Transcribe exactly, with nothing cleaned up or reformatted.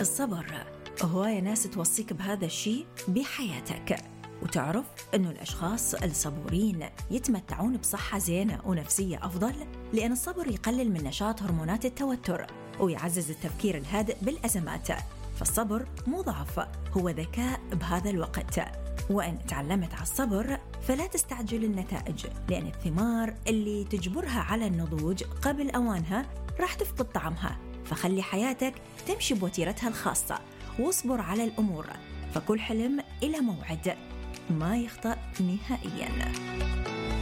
الصبر. هواية ناس توصيك بهذا الشيء بحياتك، وتعرف أنه الأشخاص الصبورين يتمتعون بصحة زينة ونفسية أفضل، لأن الصبر يقلل من نشاط هرمونات التوتر ويعزز التفكير الهادئ بالأزمات. فالصبر مو ضعف، هو ذكاء بهذا الوقت. وإن تعلمت على الصبر فلا تستعجل النتائج، لأن الثمار اللي تجبرها على النضوج قبل أوانها راح تفقد طعمها. فخلي حياتك تمشي بوتيرتها الخاصة، واصبر على الأمور، فكل حلم إلى موعد ما يخطأ نهائياً.